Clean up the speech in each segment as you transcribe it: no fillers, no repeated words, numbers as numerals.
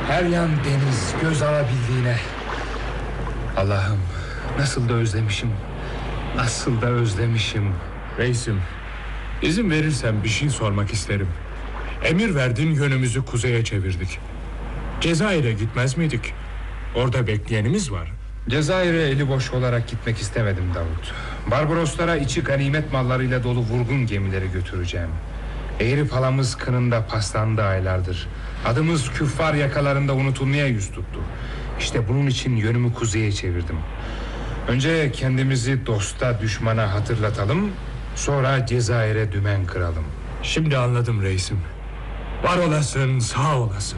Her yan deniz, göz alabildiğine. Allah'ım, nasıl da özlemişim. Nasıl da özlemişim. Reisim, izin verirsen bir şey sormak isterim. Emir verdin, yönümüzü kuzeye çevirdik. Cezayir'e gitmez miydik? Orada bekleyenimiz var. Cezayir'e eli boş olarak gitmek istemedim Davut. Barbaroslara içi ganimet mallarıyla dolu vurgun gemileri götüreceğim. Eğri palamız kınında paslandı aylardır. Adımız küffar yakalarında unutulmaya yüz tuttu. İşte bunun için yönümü kuzeye çevirdim. Önce kendimizi dosta düşmana hatırlatalım, sonra Cezayir'e dümen kıralım. Şimdi anladım reisim. Var olasın, sağ olasın.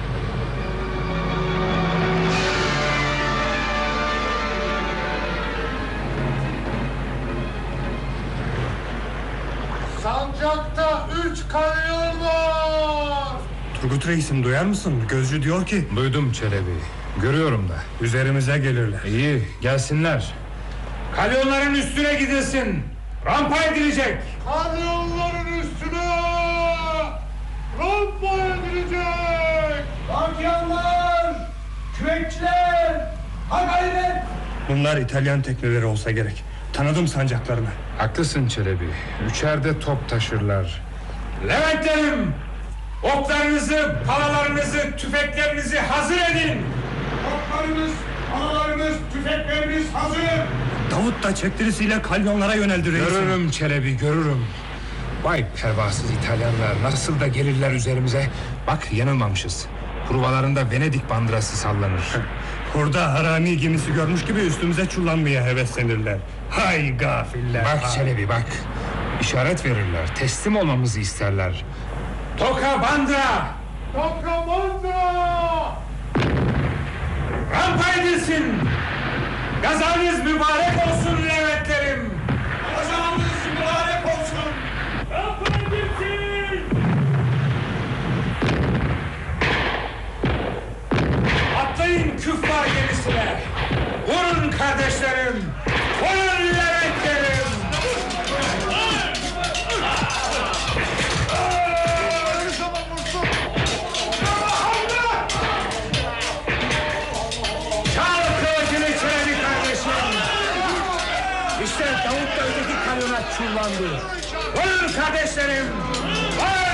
Sancakta 3 kamyon var. Turgut Reis'im, duyar mısın? Gözcü diyor ki... Duydum Çelebi, görüyorum da. Üzerimize gelirler. İyi, gelsinler. Kalyonların üstüne gidilsin. Rampa edilecek. Kamyonların üstüne rampa edilecek. Gardiyanlar, kürekçiler, ha gayret. Bunlar İtalyan tekneleri olsa gerek. Tanıdım sancaklarını. Haklısın Çelebi, üçerde top taşırlar. Leventlerim, oklarınızı, palalarınızı, tüfeklerinizi hazır edin. Oklarınız, paralarınız, tüfekleriniz hazır. Davut da çektirisiyle kalyonlara yöneldi reisim. Görürüm Çelebi, görürüm. Vay pervasız İtalyanlar, nasıl da gelirler üzerimize. Bak, yanılmamışız. Kurvalarında Venedik bandırası sallanır. Hurda harami gemisi görmüş gibi üstümüze çullanmaya heveslenirler. Hay gafiller. Bak Çelebi, bak. İşaret verirler, teslim olmamızı isterler. Toka bandıra! Tokamanda! Rampa edilsin! Gazanız mübarek olsun Leventlerim! Kazanınız mübarek olsun. Rampa edilsin! Atlayın küffar gemisine! Vurun kardeşlerim! Vurun Leventlerim! Çal kılıcını Çelebi kardeşim! İşte Davut da öteki kalyona çullandı. Vurun kardeşlerim! Vurun!